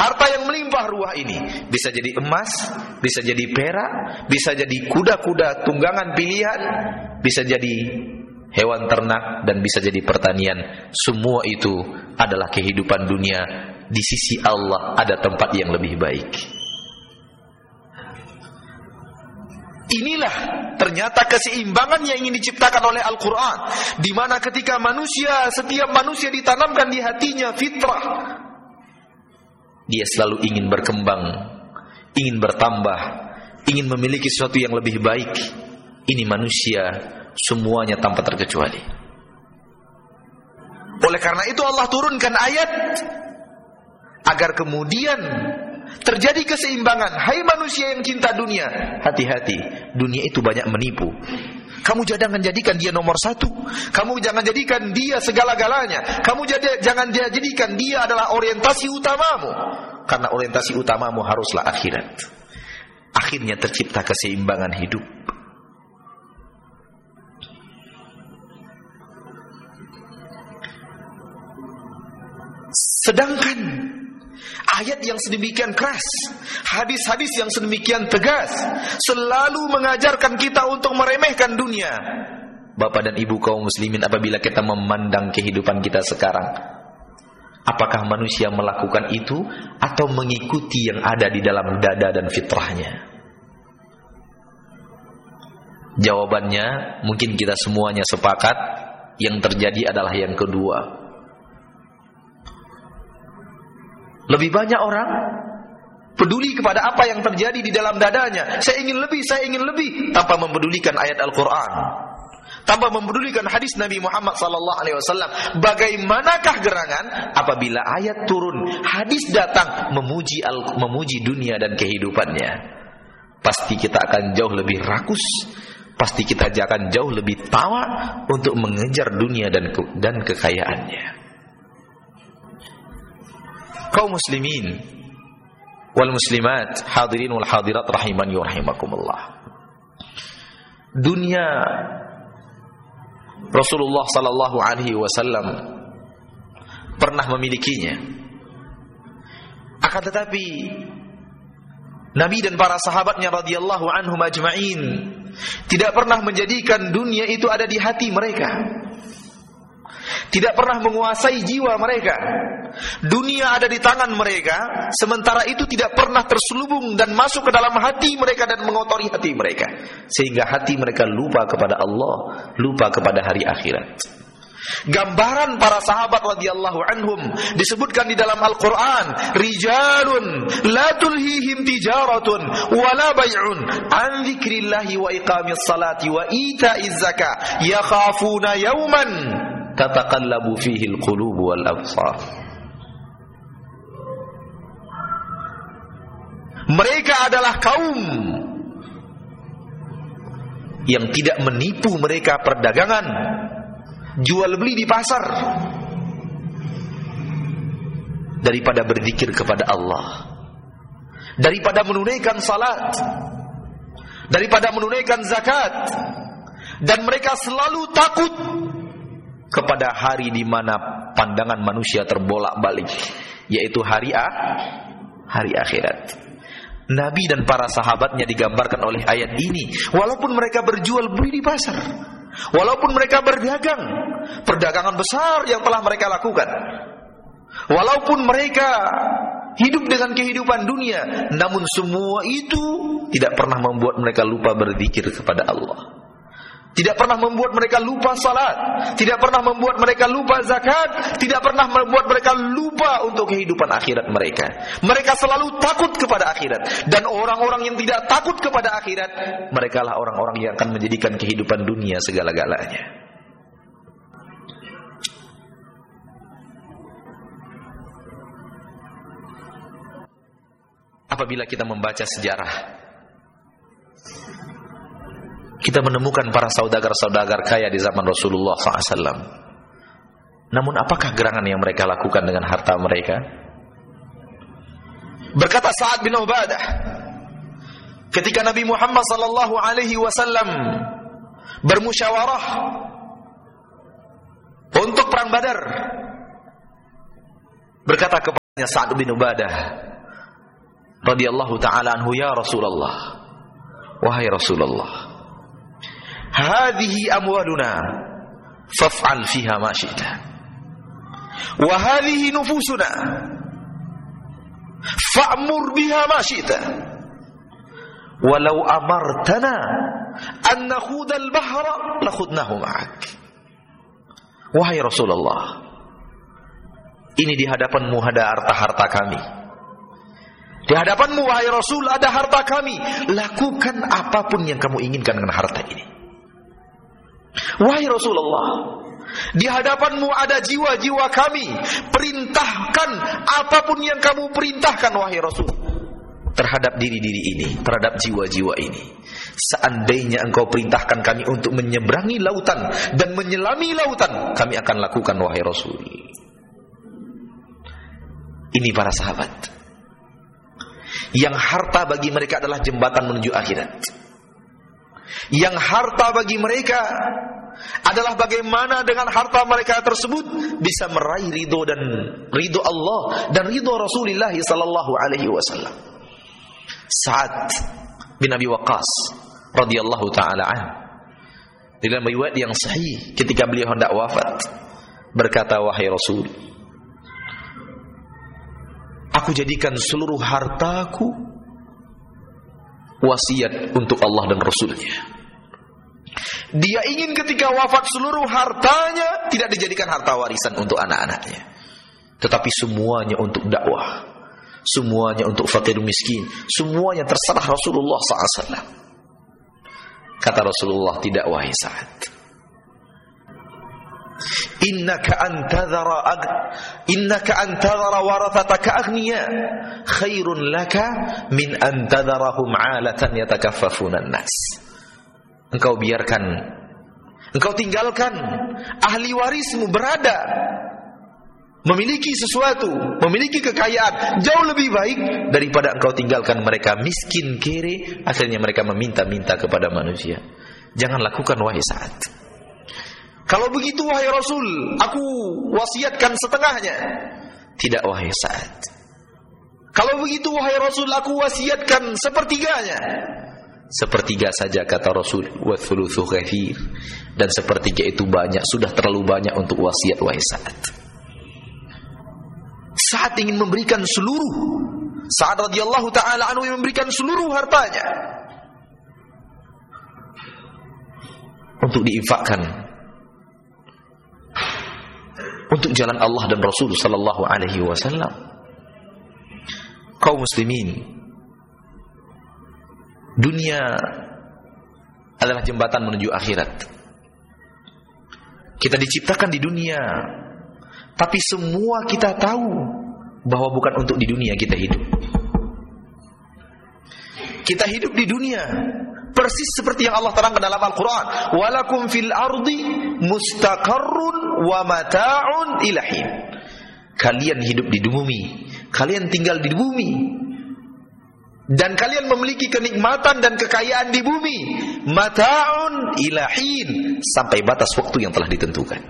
Harta yang melimpah ruah ini bisa jadi emas, bisa jadi perak, bisa jadi kuda-kuda tunggangan pilihan, bisa jadi hewan ternak, dan bisa jadi pertanian. Semua itu adalah kehidupan dunia. Di sisi Allah ada tempat yang lebih baik. Inilah ternyata keseimbangan yang ingin diciptakan oleh Al-Quran, di mana ketika setiap manusia ditanamkan di hatinya fitrah, dia selalu ingin berkembang, ingin bertambah, ingin memiliki sesuatu yang lebih baik. Ini manusia semuanya tanpa terkecuali. Oleh karena itu Allah turunkan ayat agar kemudian terjadi keseimbangan. Hai manusia yang cinta dunia, hati-hati, dunia itu banyak menipu. Kamu jangan jadikan dia nomor satu. Kamu jangan jadikan dia segala-galanya. Kamu jangan jadikan dia adalah orientasi utamamu. Karena orientasi utamamu haruslah akhirat. Akhirnya tercipta keseimbangan hidup. Sedangkan ayat yang sedemikian keras, hadis-hadis yang sedemikian tegas, selalu mengajarkan kita untuk meremehkan dunia. Bapak dan ibu kaum muslimin, apabila kita memandang kehidupan kita sekarang, apakah manusia melakukan itu atau mengikuti yang ada di dalam dada dan fitrahnya? Jawabannya mungkin kita semuanya sepakat, yang terjadi adalah yang kedua. Lebih banyak orang peduli kepada apa yang terjadi di dalam dadanya. Saya ingin lebih, tanpa mempedulikan ayat Al-Quran, tanpa mempedulikan hadis Nabi Muhammad SAW. Bagaimanakah gerangan apabila ayat turun, hadis datang memuji dunia dan kehidupannya? Pasti kita akan jauh lebih rakus, pasti kita akan jauh lebih tawa untuk mengejar dunia dan kekayaannya. Kaum muslimin wal muslimat, hadirin wal hadirat rahimani wa rahimakumullah. Dunia Rasulullah sallallahu alaihi wasallam pernah memilikinya. Akan tetapi Nabi dan para sahabatnya radhiyallahu anhum ajma'in tidak pernah menjadikan dunia itu ada di hati mereka. Tidak pernah menguasai jiwa mereka. Dunia ada di tangan mereka, sementara itu tidak pernah terselubung dan masuk ke dalam hati mereka dan mengotori hati mereka, sehingga hati mereka lupa kepada Allah, lupa kepada hari akhirat. Gambaran para sahabat radhiyallahu anhum disebutkan di dalam Al-Quran. Rijalun la tulhihim tijaratun wala bay'un an dzikrillahi wa iqamis salati wa ita'iz zakah yakhafuna yawman tataqallabu fihi al-qulub wal absar. Mereka adalah kaum yang tidak menipu mereka perdagangan, jual beli di pasar, daripada berzikir kepada Allah, daripada menunaikan salat, daripada menunaikan zakat. Dan mereka selalu takut kepada hari di mana pandangan manusia terbolak-balik, yaitu hari akhirat. Nabi dan para sahabatnya digambarkan oleh ayat ini. Walaupun mereka berjual beli di pasar, walaupun mereka berdagang, perdagangan besar yang telah mereka lakukan, walaupun mereka hidup dengan kehidupan dunia, namun semua itu tidak pernah membuat mereka lupa berzikir kepada Allah. Tidak pernah membuat mereka lupa salat, tidak pernah membuat mereka lupa zakat, tidak pernah membuat mereka lupa untuk kehidupan akhirat mereka. Mereka selalu takut kepada akhirat. Dan orang-orang yang tidak takut kepada akhirat, mereka lah orang-orang yang akan menjadikan kehidupan dunia segala-galanya. Apabila kita membaca sejarah, kita menemukan para saudagar-saudagar kaya di zaman Rasulullah SAW. Namun apakah gerangan yang mereka lakukan dengan harta mereka? Berkata Sa'ad bin Ubadah, ketika Nabi Muhammad SAW bermusyawarah untuk perang Badar, berkata kepadanya Sa'ad bin Ubadah, radhiyallahu ta'ala anhu, "Ya Rasulullah, wahai Rasulullah, hadhihi amwaluna faf'al fiha ma syi'ta, wa hadhihi nufusuna fa'mur biha ma syi'ta, walau amartana an nakhudal bahra lakhudnahu ma'ak." Wahai Rasulullah, ini di hadapanmu ada harta-harta kami. Di hadapanmu, wahai Rasul, ada harta kami. Lakukan apapun yang kamu inginkan dengan harta ini. Wahai Rasulullah, di hadapanmu ada jiwa-jiwa kami. Perintahkan apapun yang kamu perintahkan, wahai Rasul, terhadap diri-diri ini, terhadap jiwa-jiwa ini. Seandainya engkau perintahkan kami untuk menyeberangi lautan dan menyelami lautan, kami akan lakukan, wahai Rasul. Ini para sahabat yang harta bagi mereka adalah jembatan menuju akhirat. Yang harta bagi mereka adalah bagaimana dengan harta mereka tersebut bisa meraih ridho Allah dan ridho Rasulullah sallallahu alaihi wasallam. Sa'ad bin Abi Waqqas radhiyallahu taala an, dalam riwayat yang sahih ketika beliau hendak wafat, berkata, "Wahai Rasul, aku jadikan seluruh hartaku wasiat untuk Allah dan Rasulnya." Dia ingin ketika wafat seluruh hartanya tidak dijadikan harta warisan untuk anak-anaknya, tetapi semuanya untuk dakwah, semuanya untuk fakir miskin, semuanya terserah Rasulullah SAW. Kata Rasulullah, "Tidak, wahai Sa'ad. Innaka antadhara warathataka aghniya khairun laka min antadharahum 'alatan yatakaffafuna an-nas." Engkau tinggalkan ahli warismu berada, memiliki sesuatu, memiliki kekayaan jauh lebih baik daripada engkau tinggalkan mereka miskin kere, akhirnya mereka meminta-minta kepada manusia. Jangan lakukan, wahai Sa'ad. Kalau begitu, wahai Rasul, aku wasiatkan setengahnya. Tidak, wahai Sa'ad. Kalau begitu, wahai Rasul, aku wasiatkan sepertiganya. Sepertiga saja, kata Rasul, wa thuluthu kathir. Dan sepertiga itu banyak, sudah terlalu banyak untuk wasiat, wahai Sa'ad. Sa'ad ingin memberikan seluruh, Sa'ad radhiyallahu ta'ala anhu memberikan seluruh hartanya untuk diinfakkan untuk jalan Allah dan Rasul sallallahu alaihi wasallam. Kaum muslimin, dunia adalah jembatan menuju akhirat. Kita diciptakan di dunia, tapi semua kita tahu bahwa bukan untuk di dunia kita hidup. Kita hidup di dunia persis seperti yang Allah terangkan dalam Al-Quran, walakum fil ardi mustaqarrun wa mata'un ilahin. Kalian hidup di bumi, kalian tinggal di bumi, dan kalian memiliki kenikmatan dan kekayaan di bumi, mata'un ilahin, sampai batas waktu yang telah ditentukan.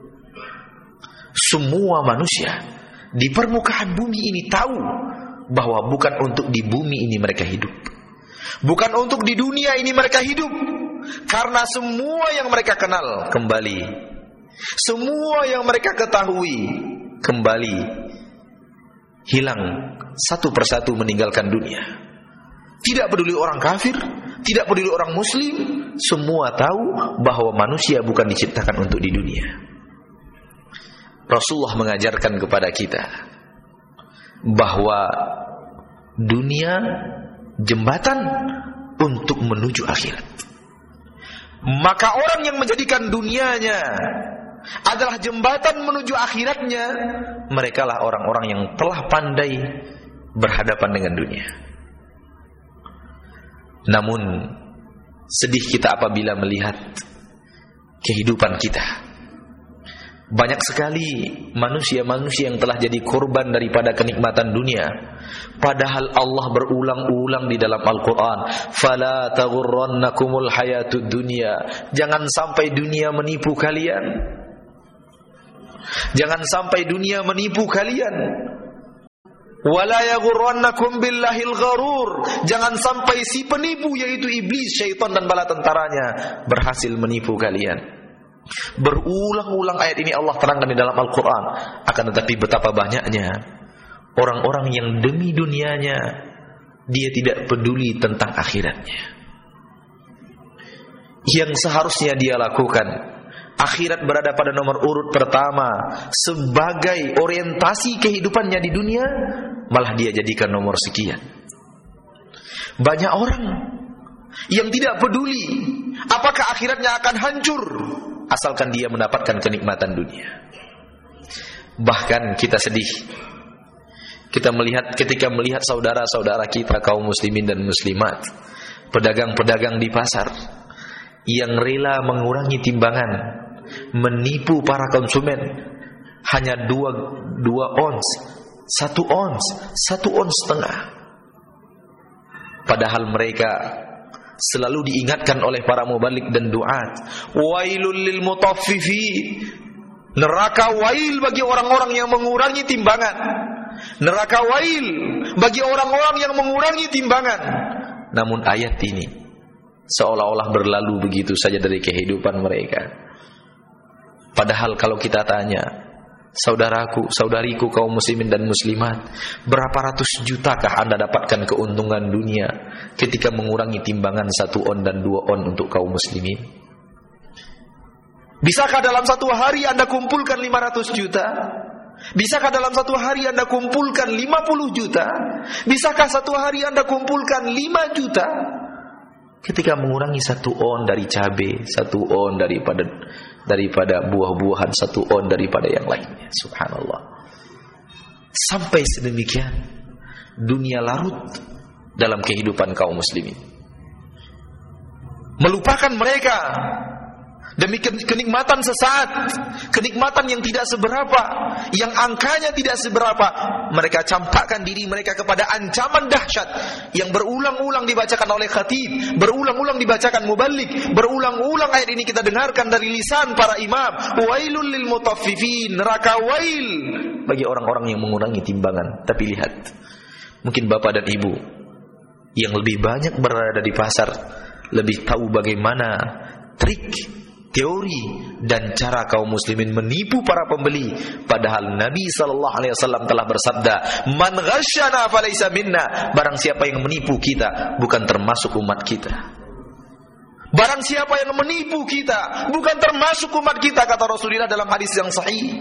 Semua manusia di permukaan bumi ini tahu bahwa bukan untuk di bumi ini mereka hidup, bukan untuk di dunia ini mereka hidup, karena semua yang mereka kenal kembali, semua yang mereka ketahui kembali hilang satu persatu meninggalkan dunia. Tidak peduli orang kafir, tidak peduli orang muslim, semua tahu bahwa manusia bukan diciptakan untuk di dunia. Rasulullah mengajarkan kepada kita bahwa dunia jembatan untuk menuju akhirat. Maka orang yang menjadikan dunianya adalah jembatan menuju akhiratnya, merekalah orang-orang yang telah pandai berhadapan dengan dunia. Namun sedih kita apabila melihat kehidupan kita. Banyak sekali manusia-manusia yang telah jadi korban daripada kenikmatan dunia. Padahal Allah berulang-ulang di dalam Al-Quran, "Fala taghurrannakumul hayatud dunya." Jangan sampai dunia menipu kalian. Jangan sampai dunia menipu kalian. Wala yaghurrannakum billahil gharur. Jangan sampai si penipu yaitu iblis, syaitan dan bala tentaranya berhasil menipu kalian. Berulang-ulang ayat ini Allah terangkan di dalam Al-Quran. Akan tetapi betapa banyaknya orang-orang yang demi dunianya dia tidak peduli tentang akhiratnya. Yang seharusnya dia lakukan, akhirat berada pada nomor urut pertama sebagai orientasi kehidupannya di dunia, malah dia jadikan nomor sekian. Banyak orang yang tidak peduli apakah akhiratnya akan hancur asalkan dia mendapatkan kenikmatan dunia. Bahkan kita sedih ketika melihat saudara-saudara kita kaum muslimin dan muslimat, pedagang-pedagang di pasar yang rela mengurangi timbangan, menipu para konsumen hanya 2 ons, 1 ons, 1 ons setengah. Padahal mereka selalu diingatkan oleh para mubalik dan duat, wailul lil mutaffifin, neraka wail bagi orang-orang yang mengurangi timbangan, neraka wail bagi orang-orang yang mengurangi timbangan. Namun ayat ini seolah-olah berlalu begitu saja dari kehidupan mereka. Padahal kalau kita tanya, saudaraku, saudariku kaum muslimin dan muslimat, berapa ratus jutakah Anda dapatkan keuntungan dunia ketika mengurangi timbangan 1 on dan 2 on untuk kaum muslimin? Bisakah dalam satu hari Anda kumpulkan 500 juta? Bisakah dalam satu hari Anda kumpulkan 50 juta? Bisakah satu hari Anda kumpulkan 5 juta? Ketika mengurangi 1 on dari cabai, 1 on daripada buah-buahan, 1 on daripada yang lainnya. Subhanallah. Sampai sedemikian dunia larut dalam kehidupan kaum muslimin, melupakan mereka demi kenikmatan sesaat, kenikmatan yang tidak seberapa, yang angkanya tidak seberapa. Mereka campakkan diri mereka kepada ancaman dahsyat yang berulang-ulang dibacakan oleh khatib, berulang-ulang dibacakan mubalik, berulang-ulang ayat ini kita dengarkan dari lisan para imam. Wailul lil mutaffifin, neraka wail bagi orang-orang yang mengurangi timbangan. Tapi lihat, mungkin bapak dan ibu yang lebih banyak berada di pasar lebih tahu bagaimana trik, teori dan cara kaum muslimin menipu para pembeli. Padahal Nabi SAW telah bersabda, man ghasyana falaysa minna, barang siapa yang menipu kita bukan termasuk umat kita. Barang siapa yang menipu kita bukan termasuk umat kita, kata Rasulullah dalam hadis yang sahih.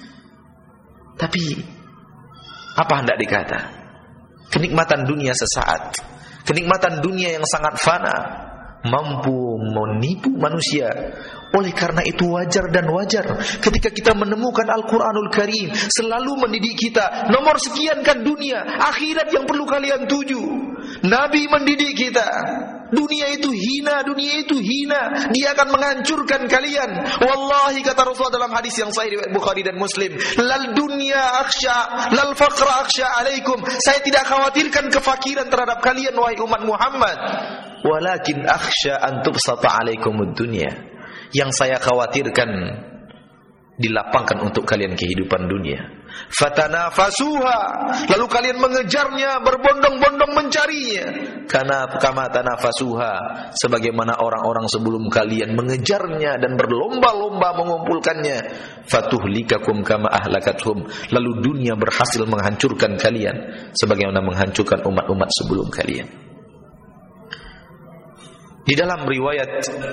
Tapi apa hendak dikata, kenikmatan dunia sesaat, kenikmatan dunia yang sangat fana mampu menipu manusia. Oleh karena itu wajar dan wajar ketika kita menemukan Al-Quranul Karim selalu mendidik kita, nomor sekian kan dunia, akhirat yang perlu kalian tuju. Nabi mendidik kita, dunia itu hina, dunia itu hina, dia akan menghancurkan kalian. Wallahi, kata Rasulullah dalam hadis yang sahih riwayat Bukhari dan Muslim, lal dunya akhsha, lal faqra akhsha alaikum, saya tidak khawatirkan kefakiran terhadap kalian wahai umat Muhammad, walakin akhsha an tubsata alaikumud dunya, yang saya khawatirkan dilapangkan untuk kalian kehidupan dunia. Fatanafasuha, lalu kalian mengejarnya, berbondong-bondong mencarinya. Karena kama tanafasuha, sebagaimana orang-orang sebelum kalian mengejarnya dan berlomba-lomba mengumpulkannya. Fatuhlikakum kama ahlakathum, lalu dunia berhasil menghancurkan kalian sebagaimana menghancurkan umat-umat sebelum kalian. Di dalam riwayat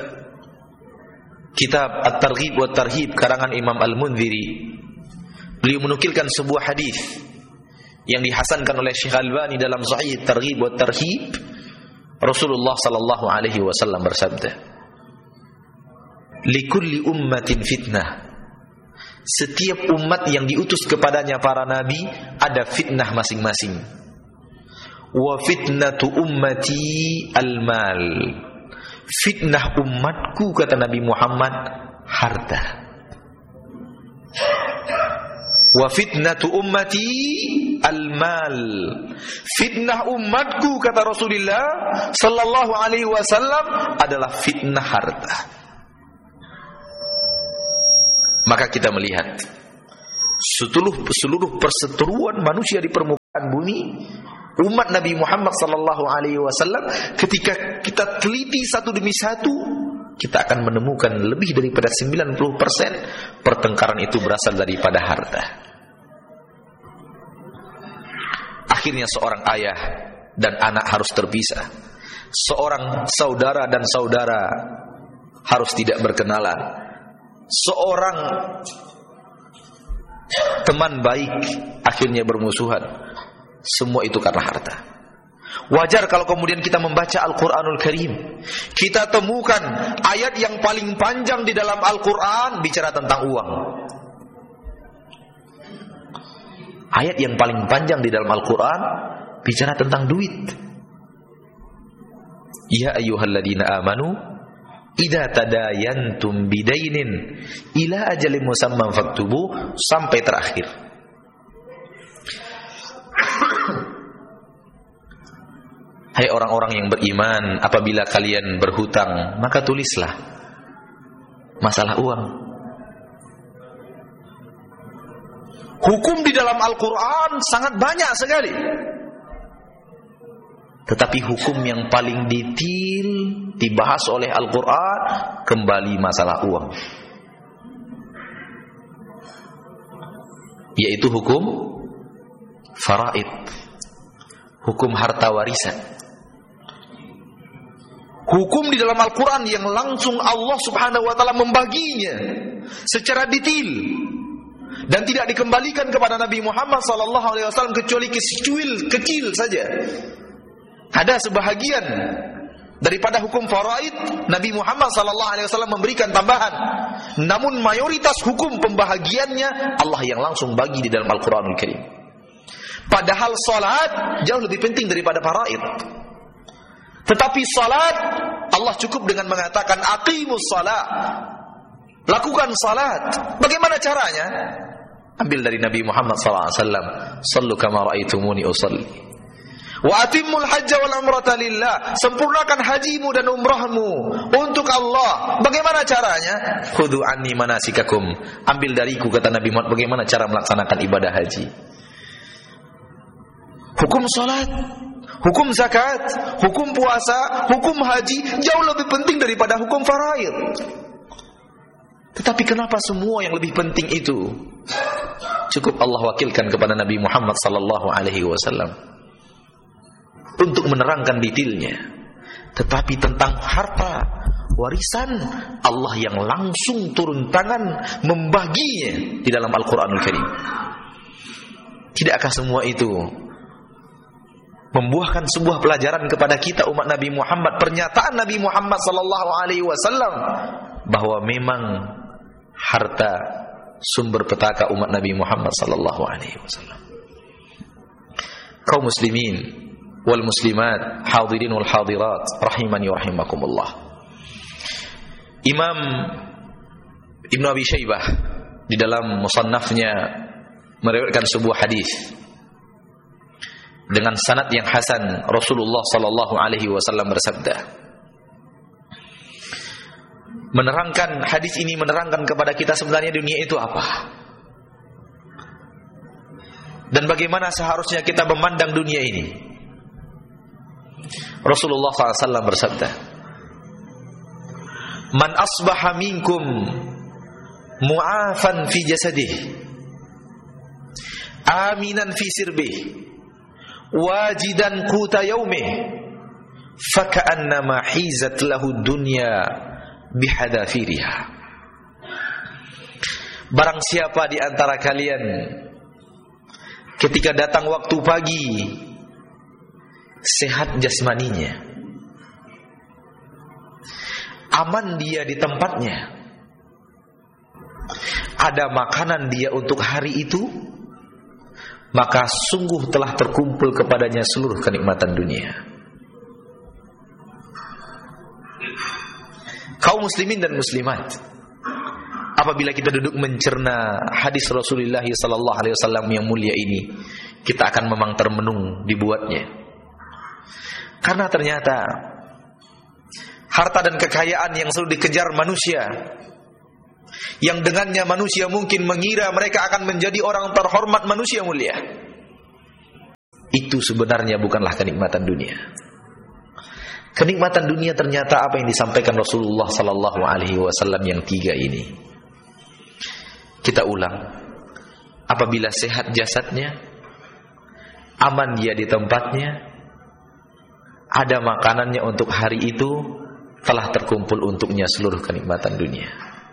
kitab At-Targhib wa Tarhib karangan Imam Al-Munziri, beliau menukilkan sebuah hadis yang dihasankan oleh Syekh Albani dalam Sahih At-Targhib wa Tarhib. Rasulullah sallallahu alaihi wasallam bersabda, "Likulli ummatin fitnah." Setiap umat yang diutus kepadanya para nabi ada fitnah masing-masing. Wa fitnatu ummati al-mal. Fitnah umatku, kata Nabi Muhammad, harta. Wa fitnatu ummati al-mal. Fitnah umatku, kata Rasulullah sallallahu alaihi wasallam, adalah fitnah harta. Maka kita melihat seluruh perseteruan manusia di permukaan bumi umat Nabi Muhammad sallallahu alaihi wasallam, ketika kita teliti satu demi satu, kita akan menemukan lebih daripada 90% pertengkaran itu berasal daripada harta. Akhirnya seorang ayah dan anak harus terpisah. Seorang saudara dan saudara harus tidak berkenalan. Seorang teman baik akhirnya bermusuhan. Semua itu karena harta. Wajar kalau kemudian kita membaca Al-Quranul Karim, kita temukan ayat yang paling panjang di dalam Al-Quran bicara tentang uang. Ayat yang paling panjang di dalam Al-Quran bicara tentang duit. Ya ayyuhalladzina amanu idza tadayantum bidainin ila ajalin musamman faktubu, sampai terakhir. Hai orang-orang yang beriman, apabila kalian berhutang, maka tulislah masalah uang. Hukum di dalam Al-Quran sangat banyak sekali, tetapi hukum yang paling detail dibahas oleh Al-Quran kembali masalah uang, yaitu hukum faraid, hukum harta warisan. Hukum di dalam Al-Quran yang langsung Allah subhanahu wa ta'ala membaginya secara detail dan tidak dikembalikan kepada Nabi Muhammad sallallahu alaihi wasallam kecuali kecil saja. Ada sebahagian daripada hukum faraid Nabi Muhammad sallallahu alaihi wasallam memberikan tambahan, namun mayoritas hukum pembahagiannya Allah yang langsung bagi di dalam Al-Quranul Karim. Padahal salat jauh lebih penting daripada faraid. Tetapi salat Allah cukup dengan mengatakan aqimus salat, lakukan salat. Bagaimana caranya? Ambil dari Nabi Muhammad sallallahu alaihi wasallam, sallu kama raaitumuni usalli. Wa atimmul hajja wal umrata lillah, sempurnakan hajimu dan umrahmu untuk Allah. Bagaimana caranya? Khudhu anni manasikakum, ambil dariku, kata Nabi Muhammad, bagaimana cara melaksanakan ibadah haji. Hukum salat, hukum zakat, hukum puasa, hukum haji jauh lebih penting daripada hukum faraid. Tetapi kenapa semua yang lebih penting itu cukup Allah wakilkan kepada Nabi Muhammad sallallahu alaihi wasallam untuk menerangkan detailnya. Tetapi tentang harta warisan Allah yang langsung turun tangan membaginya di dalam Al-Quranul Karim. Tidakkah semua itu membuahkan sebuah pelajaran kepada kita umat Nabi Muhammad, pernyataan Nabi Muhammad sallallahu alaihi wasallam bahwa memang harta sumber petaka umat Nabi Muhammad sallallahu alaihi wasallam. Kaum muslimin wal muslimat, hadirin wal hadirat, rahimani wa rahimakumullah. Imam Ibnu Abi Syaibah di dalam musannafnya meriwayatkan sebuah hadis dengan sanad yang hasan. Rasulullah sallallahu alaihi wasallam bersabda, menerangkan hadis ini, menerangkan kepada kita sebenarnya dunia itu apa dan bagaimana seharusnya kita memandang dunia ini. Rasulullah SAW bersabda, man asbaha minkum mu'afan fi jasadih, aminan fi sirbih, wajidan quta yaumih, faka'annama hizat lahu dunya bihadafiriha. Barang siapa di antara kalian ketika datang waktu pagi sehat jasmaninya, aman dia di tempatnya, ada makanan dia untuk hari itu, maka sungguh telah terkumpul kepadanya seluruh kenikmatan dunia. Kaum muslimin dan muslimat, apabila kita duduk mencerna hadis Rasulullah sallallahu alaihi wasallam yang mulia ini, kita akan memang termenung dibuatnya. Karena ternyata harta dan kekayaan yang selalu dikejar manusia, yang dengannya manusia mungkin mengira mereka akan menjadi orang terhormat, manusia mulia, itu sebenarnya bukanlah kenikmatan dunia. Kenikmatan dunia ternyata apa yang disampaikan Rasulullah sallallahu alaihi wasallam yang 3 ini. Kita ulang. Apabila sehat jasadnya, aman dia di tempatnya, ada makanannya untuk hari itu, telah terkumpul untuknya seluruh kenikmatan dunia.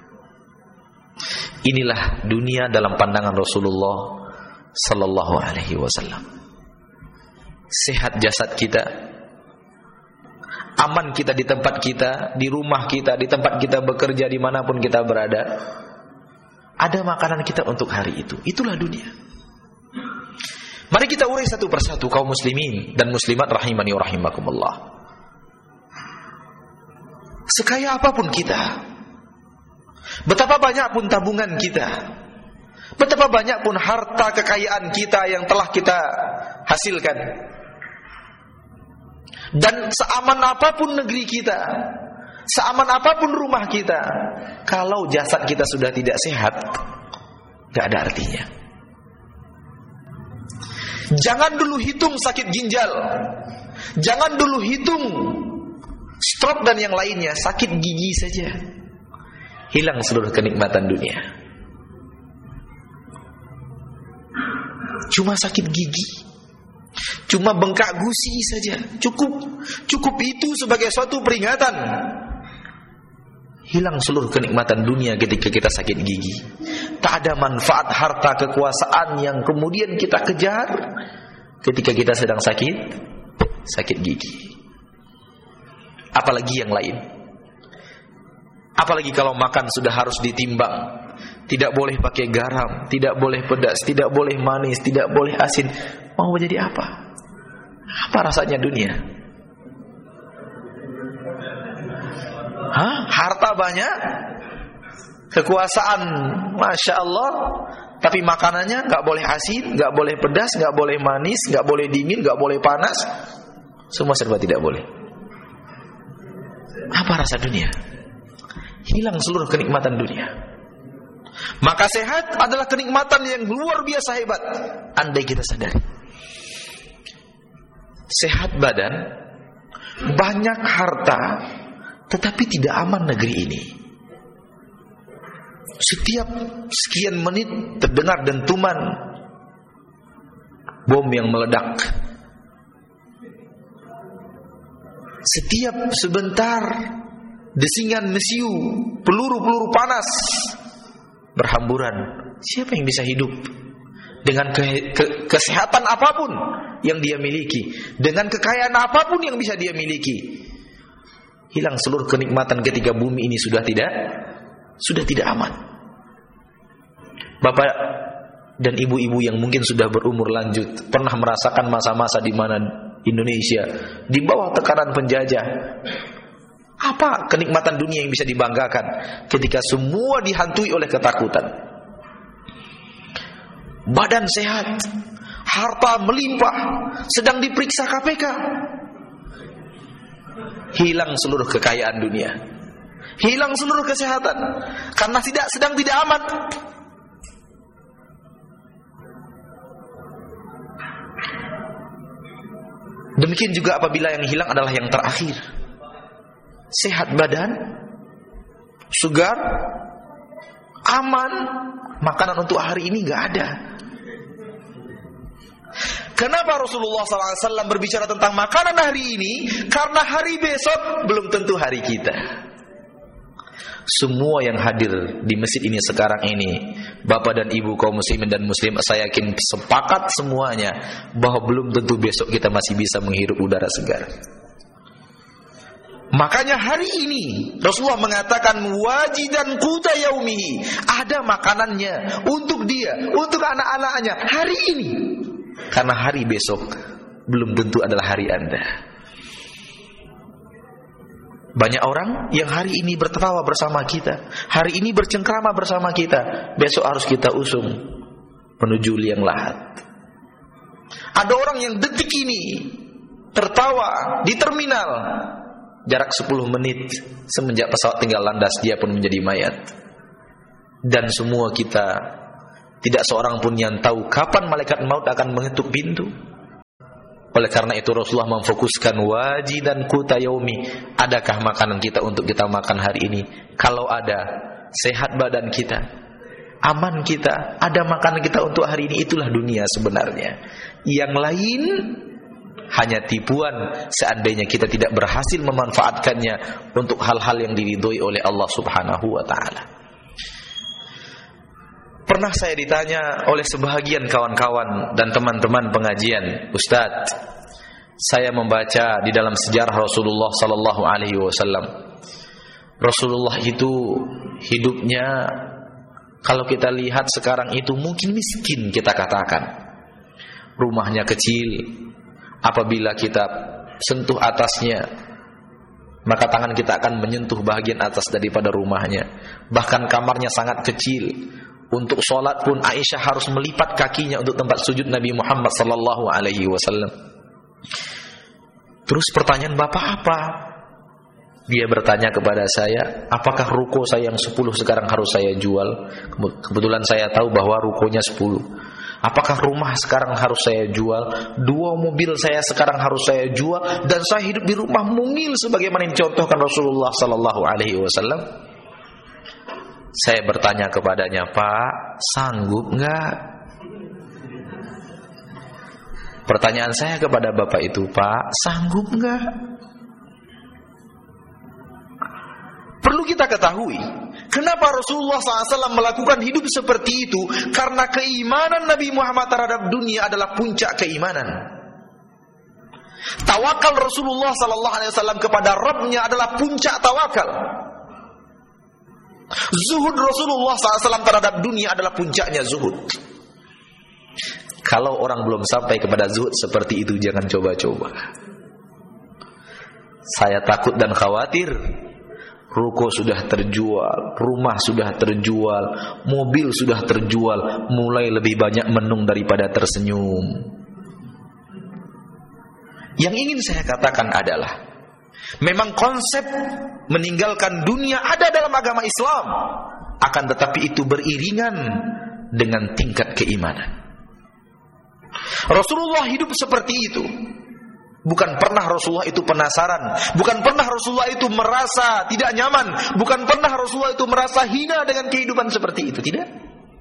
Inilah dunia dalam pandangan Rasulullah sallallahu alaihi wasallam. Sehat jasad kita, aman kita di tempat kita, di rumah kita, di tempat kita bekerja, dimanapun kita berada, ada makanan kita untuk hari itu. Itulah dunia. Mari kita urai satu persatu kaum muslimin dan muslimat rahimani wa rahimakumullah. Sekaya apapun kita, betapa banyak pun tabungan kita, betapa banyak pun harta kekayaan kita yang telah kita hasilkan, dan seaman apapun negeri kita, seaman apapun rumah kita, kalau jasad kita sudah tidak sehat, gak ada artinya. Jangan dulu hitung sakit ginjal, jangan dulu hitung stroke dan yang lainnya, sakit gigi saja hilang seluruh kenikmatan dunia. Cuma sakit gigi, cuma bengkak gusi saja, cukup itu sebagai suatu peringatan. Hilang seluruh kenikmatan dunia ketika kita sakit gigi. Tak ada manfaat harta kekuasaan yang kemudian kita kejar ketika kita sedang sakit gigi. Apalagi yang lain. Apalagi kalau makan sudah harus ditimbang. Tidak boleh pakai garam, tidak boleh pedas, tidak boleh manis, tidak boleh asin. Mau jadi apa? Apa rasanya dunia? Harta banyak, kekuasaan Masya Allah, tapi makanannya gak boleh asin, gak boleh pedas, gak boleh manis, gak boleh dingin, gak boleh panas. Semua serba tidak boleh. Apa rasa dunia? Hilang seluruh kenikmatan dunia. Maka sehat adalah kenikmatan yang luar biasa hebat, andai kita sadari. Sehat badan, banyak harta, tetapi tidak aman negeri ini. Setiap sekian menit terdengar dentuman bom yang meledak. Setiap sebentar desingan mesiu, peluru-peluru panas berhamburan. Siapa yang bisa hidup dengan kesehatan apapun yang dia miliki, dengan kekayaan apapun yang bisa dia miliki? Hilang seluruh kenikmatan ketika bumi ini sudah tidak aman. Bapak dan ibu-ibu yang mungkin sudah berumur lanjut pernah merasakan masa-masa di mana Indonesia di bawah tekanan penjajah. Apa kenikmatan dunia yang bisa dibanggakan ketika semua dihantui oleh ketakutan? Badan sehat, harta melimpah, sedang diperiksa KPK. Hilang seluruh kekayaan dunia, hilang seluruh kesehatan karena sedang tidak aman. Demikian juga apabila yang hilang adalah yang terakhir. Sehat badan, segar, aman, makanan untuk hari ini gak ada. Kenapa Rasulullah SAW berbicara tentang makanan hari ini? Karena hari besok belum tentu hari kita. Semua yang hadir di masjid ini sekarang ini, bapak dan ibu kaum muslimin dan muslim, saya yakin sepakat semuanya bahwa belum tentu besok kita masih bisa menghirup udara segar. Makanya hari ini Rasulullah mengatakan wajidan quta yaumihi, ada makanannya untuk dia, untuk anak-anaknya hari ini. Karena hari besok belum tentu adalah hari Anda. Banyak orang yang hari ini bertertawa bersama kita, hari ini bercengkrama bersama kita, besok harus kita usung menuju liang lahat. Ada orang yang detik ini tertawa di terminal, jarak 10 menit semenjak pesawat tinggal landas dia pun menjadi mayat. Dan semua kita, tidak seorang pun yang tahu kapan malaikat maut akan mengetuk pintu. Oleh karena itu Rasulullah memfokuskan wajidan quta yaumi. Adakah makanan kita untuk kita makan hari ini? Kalau ada, sehat badan kita, aman kita, ada makanan kita untuk hari ini, itulah dunia sebenarnya. Yang lain hanya tipuan seandainya kita tidak berhasil memanfaatkannya untuk hal-hal yang diridhoi oleh Allah Subhanahu wa taala. Pernah saya ditanya oleh sebahagian kawan-kawan dan teman-teman pengajian, "Ustaz, saya membaca di dalam sejarah Rasulullah sallallahu alaihi wasallam. Rasulullah itu hidupnya, kalau kita lihat sekarang itu mungkin miskin kita katakan. Rumahnya kecil, apabila kita sentuh atasnya, maka tangan kita akan menyentuh bagian atas daripada rumahnya. Bahkan kamarnya sangat kecil. Untuk sholat pun Aisyah harus melipat kakinya untuk tempat sujud Nabi Muhammad sallallahu alaihi wasallam." Terus pertanyaan Bapak apa? Dia bertanya kepada saya, "Apakah ruko saya yang 10 sekarang harus saya jual?" Kebetulan saya tahu bahwa rukonya 10. "Apakah rumah sekarang harus saya jual? 2 mobil saya sekarang harus saya jual, dan saya hidup di rumah mungil sebagaimana yang dicontohkan Rasulullah sallallahu alaihi wasallam?" Saya bertanya kepadanya, "Pak, sanggup enggak?" Pertanyaan saya kepada Bapak itu, "Pak, sanggup enggak?" Perlu kita ketahui, kenapa Rasulullah SAW melakukan hidup seperti itu? Karena keimanan Nabi Muhammad terhadap dunia adalah puncak keimanan. Tawakal Rasulullah SAW kepada Rabbnya adalah puncak tawakal. Zuhud Rasulullah SAW terhadap dunia adalah puncaknya zuhud. Kalau orang belum sampai kepada zuhud seperti itu, jangan coba-coba. Saya takut dan khawatir, ruko sudah terjual, rumah sudah terjual, mobil sudah terjual, mulai lebih banyak menung daripada tersenyum. Yang ingin saya katakan adalah, memang konsep meninggalkan dunia ada dalam agama Islam, akan tetapi itu beriringan dengan tingkat keimanan. Rasulullah hidup seperti itu. Bukan pernah Rasulullah itu penasaran, bukan pernah Rasulullah itu merasa tidak nyaman, bukan pernah Rasulullah itu merasa hina dengan kehidupan seperti itu, tidak.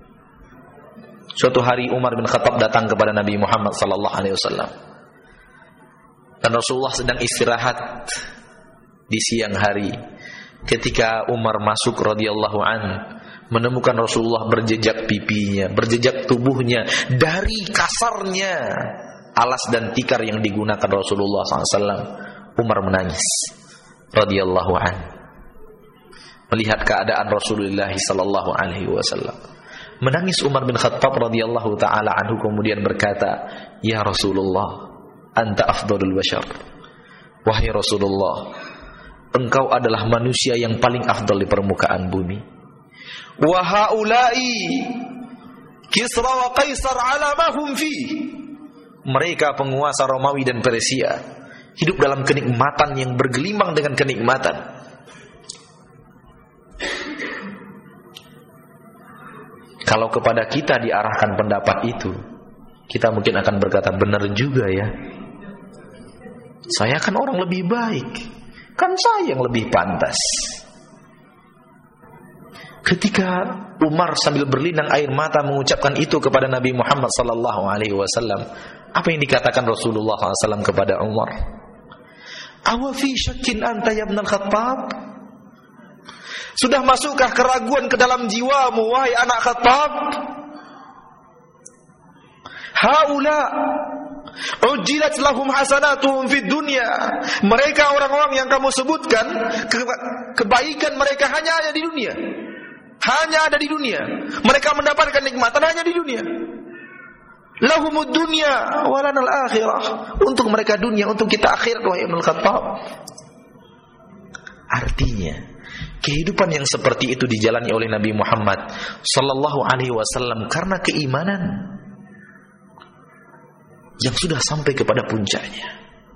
Suatu hari Umar bin Khattab datang kepada Nabi Muhammad sallallahu alaihi wasallam. Dan Rasulullah sedang istirahat di siang hari. Ketika Umar masuk radhiyallahu an, menemukan Rasulullah berjejak pipinya, berjejak tubuhnya dari kasarnya alas dan tikar yang digunakan Rasulullah SAW. Umar menangis radhiyallahu an melihat keadaan Rasulullah sallallahu alaihi wasallam. Menangis Umar bin Khattab radhiyallahu taala anhu, kemudian berkata, "Ya Rasulullah, anta afdalul bashar." Wahai Rasulullah, engkau adalah manusia yang paling afdal di permukaan bumi. Wa haula'i Kisra wa Kaisar ala ma hum fi. Mereka penguasa Romawi dan Persia hidup dalam kenikmatan yang bergelimang dengan kenikmatan. Kalau kepada kita diarahkan pendapat itu, kita mungkin akan berkata, benar juga ya. Saya kan orang lebih baik, kan saya yang lebih pantas. Ketika Umar sambil berlinang air mata mengucapkan itu kepada Nabi Muhammad sallallahu alaihi wasallam, apa yang dikatakan Rasulullah SAW kepada Umar? Awa fi syakkin anta ya ibn al-Khattab? Sudah masukkah keraguan ke dalam jiwamu, wahai anak Khattab? Haula ujilat lahum hasanatuhum fid dunya. Mereka orang-orang yang kamu sebutkan, kebaikan mereka hanya ada di dunia. Hanya ada di dunia. Mereka mendapatkan nikmatan hanya di dunia. Lahumud dunya walanal akhirah. Untuk mereka dunia, untuk kita akhirat, wahai Ibnu Khattab. Artinya, kehidupan yang seperti itu dijalani oleh Nabi Muhammad sallallahu alaihi wasallam karena keimanan yang sudah sampai kepada puncaknya.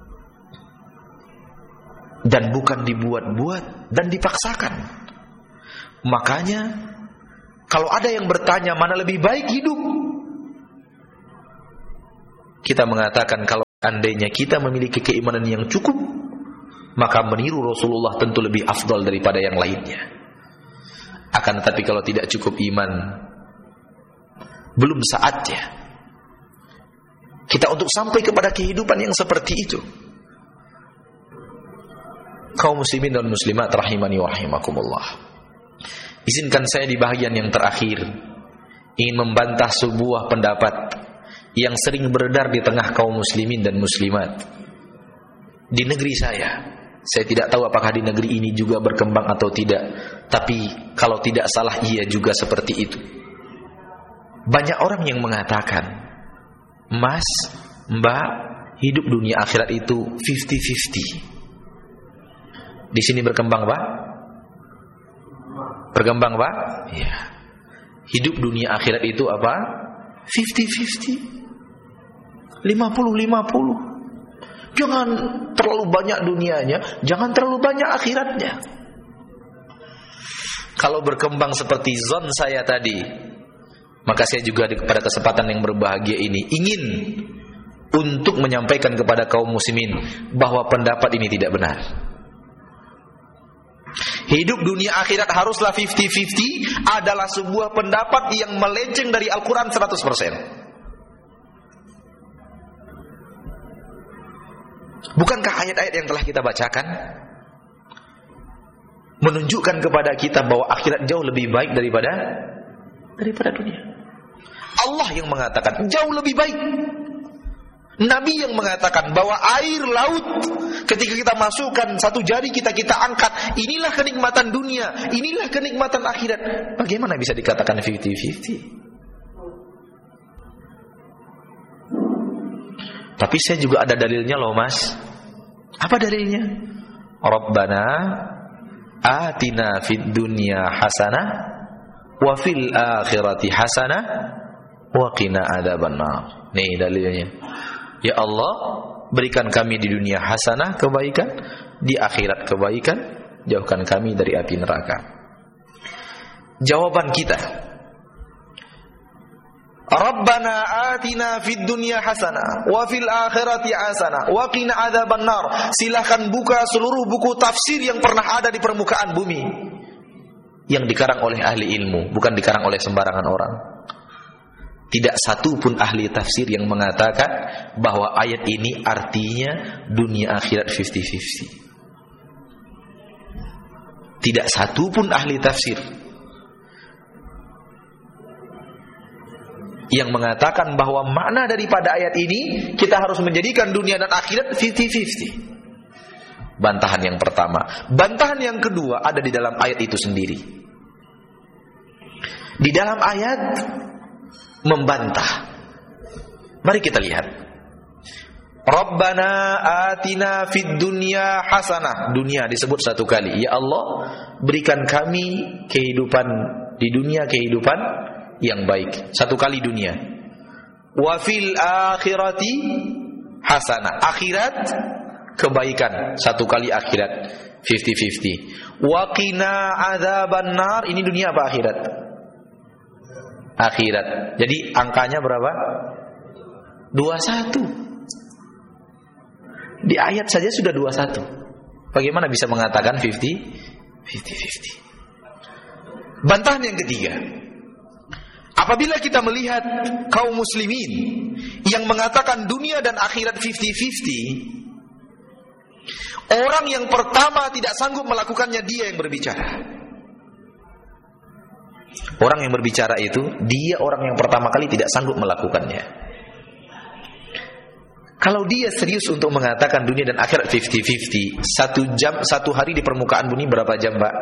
Dan bukan dibuat-buat dan dipaksakan. Makanya kalau ada yang bertanya mana lebih baik hidup, kita mengatakan kalau Andainya kita memiliki keimanan yang cukup, maka meniru Rasulullah tentu lebih afdal daripada yang lainnya. Akan tetapi kalau tidak cukup iman, belum saatnya kita untuk sampai kepada kehidupan yang seperti itu. Kaum muslimin dan muslimat rahimani wa rahimakumullah. Izinkan saya di bahagian yang terakhir ingin membantah sebuah pendapat yang sering beredar di tengah kaum muslimin dan muslimat di negeri saya. Saya tidak tahu apakah di negeri ini juga berkembang atau tidak, tapi kalau tidak salah iya juga seperti itu. Banyak orang yang mengatakan, Mas, Mbak, hidup dunia akhirat itu 50-50. Di sini berkembang, Pak? Berkembang, Pak? Iya. Hidup dunia akhirat itu apa? 50-50. 50-50. Jangan terlalu banyak dunianya, jangan terlalu banyak akhiratnya. Kalau berkembang seperti zon saya tadi, maka saya juga pada kesempatan yang berbahagia ini ingin untuk menyampaikan kepada kaum muslimin bahwa pendapat ini tidak benar. Hidup dunia akhirat haruslah 50-50 adalah sebuah pendapat yang melenceng dari Al-Quran 100%. Bukankah ayat-ayat yang telah kita bacakan menunjukkan kepada kita bahwa akhirat jauh lebih baik daripada dunia? Allah yang mengatakan jauh lebih baik. Nabi yang mengatakan bahwa air laut ketika kita masukkan satu jari kita angkat, inilah kenikmatan dunia, inilah kenikmatan akhirat. Bagaimana bisa dikatakan 50-50? Tapi saya juga ada dalilnya loh, Mas. Apa dalilnya? Rabbana atina fid dunya hasanah wa fil akhirati hasanah wa qina adzabannar. Nih dalilnya. Ya Allah, berikan kami di dunia hasanah, kebaikan, di akhirat kebaikan, jauhkan kami dari api neraka. Jawaban kita, Rabbana atina fid dunya hasanah wa fil akhirati hasanah wa qina adzabannar. Silakan buka seluruh buku tafsir yang pernah ada di permukaan bumi yang dikarang oleh ahli ilmu, bukan dikarang oleh sembarangan orang. Tidak satu pun ahli tafsir yang mengatakan bahwa ayat ini artinya dunia akhirat 50-50. Tidak satu pun ahli tafsir yang mengatakan bahwa makna daripada ayat ini kita harus menjadikan dunia dan akhirat 50-50. Bantahan yang pertama. Bantahan yang kedua ada di dalam ayat itu sendiri. Di dalam ayat membantah. Mari kita lihat. Rabbana atina fid dunya hasanah. Dunia disebut satu kali. Ya Allah, berikan kami kehidupan di dunia, kehidupan yang baik. Satu kali dunia. Wa fil akhirati hasanah. Akhirat kebaikan. Satu kali akhirat. 50-50. Wa qina adzabannar. Ini dunia apa akhirat? Akhirat. Jadi angkanya berapa? 21. Di ayat saja sudah 21. Bagaimana bisa mengatakan 50-50? Bantahan yang ketiga. Apabila kita melihat kaum muslimin yang mengatakan dunia dan akhirat 50-50, orang yang pertama tidak sanggup melakukannya dia yang berbicara. Orang yang berbicara itu dia orang yang pertama kali tidak sanggup melakukannya. Kalau dia serius untuk mengatakan dunia dan akhirat 50-50, satu hari di permukaan bumi berapa jam, Pak?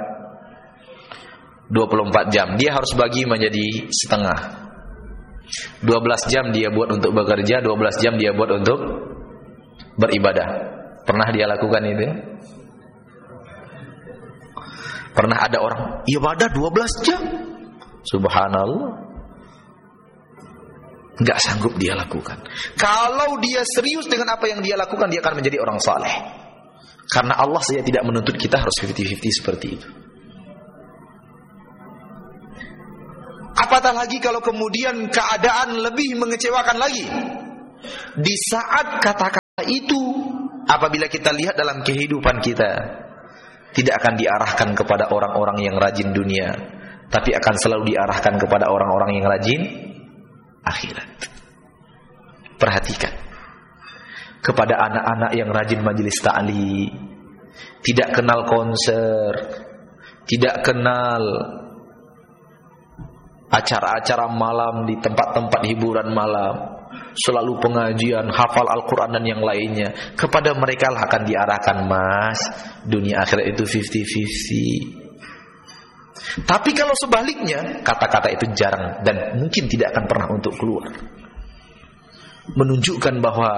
24 jam. Dia harus bagi menjadi setengah. 12 jam dia buat untuk bekerja, 12 jam dia buat untuk beribadah. Pernah dia lakukan itu? Pernah ada orang ibadah 12 jam? Subhanallah. Enggak sanggup dia lakukan. Kalau dia serius dengan apa yang dia lakukan, dia akan menjadi orang saleh. Karena Allah saja tidak menuntut kita harus 50-50 seperti itu. Apatah lagi kalau kemudian keadaan lebih mengecewakan lagi. Di saat kata-kata itu apabila kita lihat dalam kehidupan kita, tidak akan diarahkan kepada orang-orang yang rajin dunia, tapi akan selalu diarahkan kepada orang-orang yang rajin akhirat. Perhatikan, kepada anak-anak yang rajin majelis ta'lim, tidak kenal konser, tidak kenal acara-acara malam di tempat-tempat hiburan malam, selalu pengajian, hafal Al-Quran dan yang lainnya. Kepada mereka lah akan diarahkan, mas, dunia akhirat itu 50-50. Tapi kalau sebaliknya, kata-kata itu jarang dan mungkin tidak akan pernah untuk keluar, menunjukkan bahwa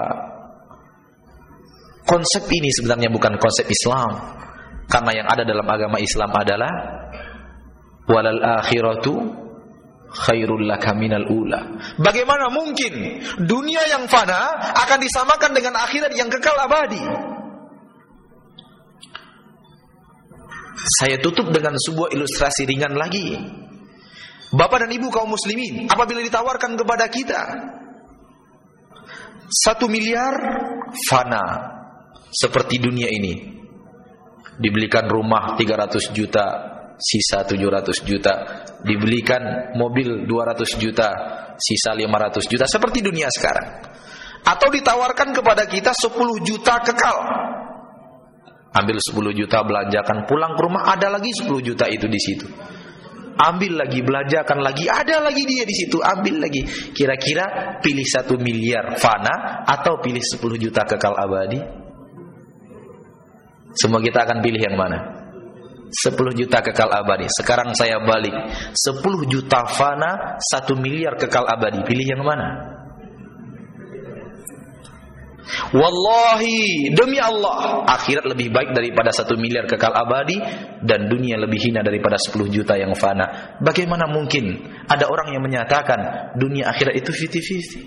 konsep ini sebenarnya bukan konsep Islam. Karena yang ada dalam agama Islam adalah walal akhiratu khairul laka minal ula. Bagaimana mungkin dunia yang fana akan disamakan dengan akhirat yang kekal abadi? Saya tutup dengan sebuah ilustrasi ringan lagi. Bapak dan ibu kaum muslimin, apabila ditawarkan kepada kita 1 miliar fana seperti dunia ini, dibelikan rumah 300 juta, sisa 700 juta, dibelikan mobil 200 juta, sisa 500 juta, seperti dunia sekarang. Atau ditawarkan kepada kita 10 juta kekal, ambil 10 juta, belanjakan, pulang ke rumah ada lagi 10 juta itu di situ. Ambil lagi, belanjakan lagi, ada lagi dia di situ, ambil lagi. Kira-kira pilih 1 miliar fana atau pilih 10 juta kekal abadi? Semua kita akan pilih yang mana? 10 juta kekal abadi. Sekarang saya balik, 10 juta fana, 1 miliar kekal abadi. Pilih yang mana? Wallahi, demi Allah, akhirat lebih baik daripada 1 miliar kekal abadi, dan dunia lebih hina daripada 10 juta yang fana. Bagaimana mungkin ada orang yang menyatakan dunia akhirat itu 50-50?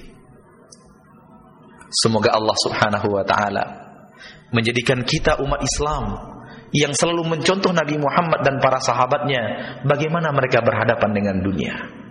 Semoga Allah subhanahu wa ta'ala menjadikan kita umat Islam yang selalu mencontoh Nabi Muhammad dan para sahabatnya, bagaimana mereka berhadapan dengan dunia.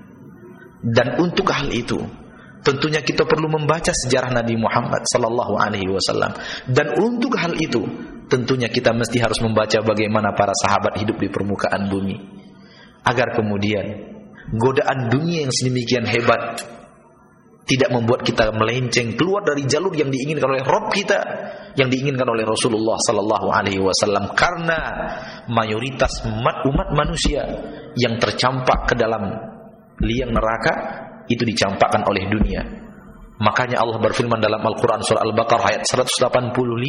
Dan untuk hal itu tentunya kita perlu membaca sejarah Nabi Muhammad sallallahu alaihi wasallam. Dan untuk hal itu tentunya kita mesti harus membaca bagaimana para sahabat hidup di permukaan bumi, agar kemudian godaan dunia yang sedemikian hebat tidak membuat kita melenceng keluar dari jalur yang diinginkan oleh Rabb kita, yang diinginkan oleh Rasulullah sallallahu alaihi wasallam. Karena mayoritas umat manusia yang tercampak ke dalam liang neraka itu dicampakkan oleh dunia. Makanya Allah berfirman dalam Al-Quran surah Al-Baqarah ayat 185,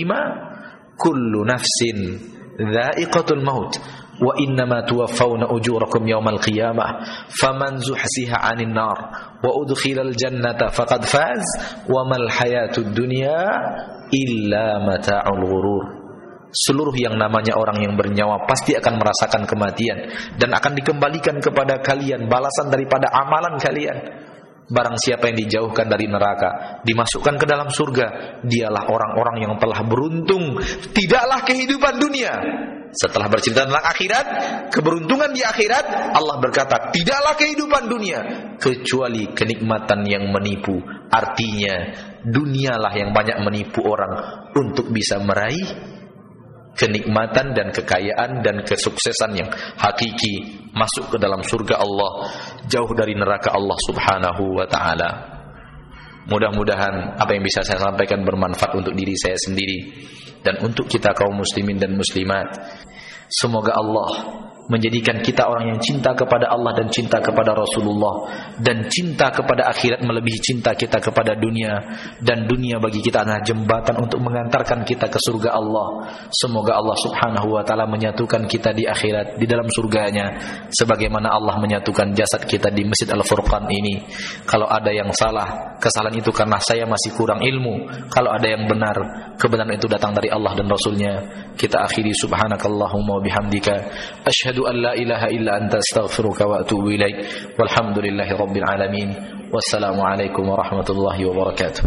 kullu nafsin dha'iqatul maut wa innama tuwaffawna ujurakum yawmal qiyamah faman zuhsiha 'anil nar wa udkhilal jannata faqad faz wa mal hayatud dunya illa mata'ul ghurur. Seluruh yang namanya orang yang bernyawa pasti akan merasakan kematian dan akan dikembalikan kepada kalian balasan daripada amalan kalian. Barang siapa yang dijauhkan dari neraka, dimasukkan ke dalam surga, dialah orang-orang yang telah beruntung. Tidaklah kehidupan dunia. Setelah bercerita tentang akhirat, keberuntungan di akhirat, Allah berkata, tidaklah kehidupan dunia kecuali kenikmatan yang menipu. Artinya, dunialah yang banyak menipu orang untuk bisa meraih kenikmatan dan kekayaan dan kesuksesan yang hakiki, masuk ke dalam surga Allah, jauh dari neraka Allah subhanahu wa ta'ala. Mudah-mudahan apa yang bisa saya sampaikan bermanfaat untuk diri saya sendiri dan untuk kita kaum muslimin dan muslimat. Semoga Allah menjadikan kita orang yang cinta kepada Allah dan cinta kepada Rasulullah, dan cinta kepada akhirat melebihi cinta kita kepada dunia, dan dunia bagi kita adalah jembatan untuk mengantarkan kita ke surga Allah. Semoga Allah subhanahu wa ta'ala menyatukan kita di akhirat di dalam surganya, sebagaimana Allah menyatukan jasad kita di Masjid Al-Furqan ini. Kalau ada yang salah, kesalahan itu karena saya masih kurang ilmu. Kalau ada yang benar, kebenaran itu datang dari Allah dan Rasulnya. Kita akhiri subhanakallahumma wa bihamdika asyhadu an la ilaha illa anta astaghfiruka wa atubu ilaik. Walhamdulillahi rabbil alamin. Wassalamu alaikum warahmatullahi wabarakatuh.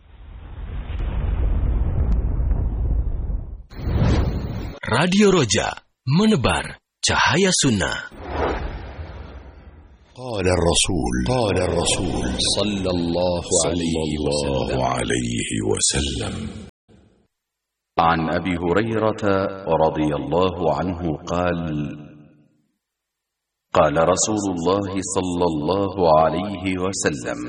Radio Roja, menebar cahaya sunnah. قال الرسول صلى الله عليه وسلم عن أبي هريرة رضي الله عنه قال قال رسول الله صلى الله عليه وسلم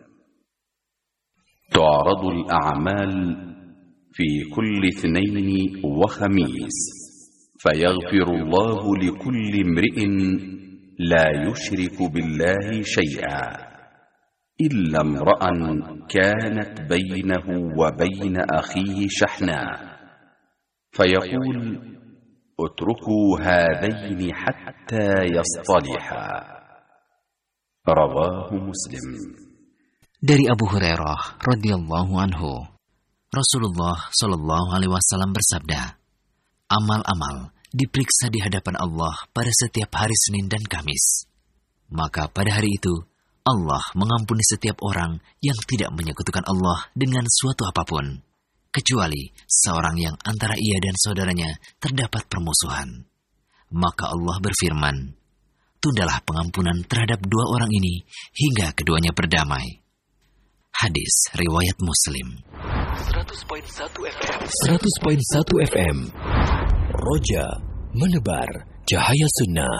تعرض الأعمال في كل اثنين وخميس فيغفر الله لكل امرئ لا يشرك بالله شيئا إلا امرأ كانت بينه وبين أخيه شحناء فيقول اتركوا هذين حتى يصطلحا. رواه مسلم. Dari Abu Hurairah radhiyallahu anhu, Rasulullah shallallahu alaihi wasallam bersabda, amal-amal diperiksa di hadapan Allah pada setiap hari Senin dan Kamis. Maka pada hari itu Allah mengampuni setiap orang yang tidak menyekutukan Allah dengan suatu apapun, kecuali seorang yang antara ia dan saudaranya terdapat permusuhan. Maka Allah berfirman, tundalah pengampunan terhadap dua orang ini hingga keduanya berdamai. Hadis riwayat Muslim. 100.1 FM. Roja menebar cahaya sunnah.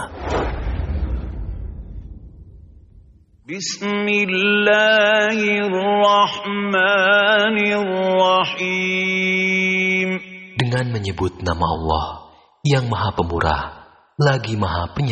Bismillahirrahmanirrahim. Dengan menyebut nama Allah yang Maha Pemurah lagi Maha Penyayang.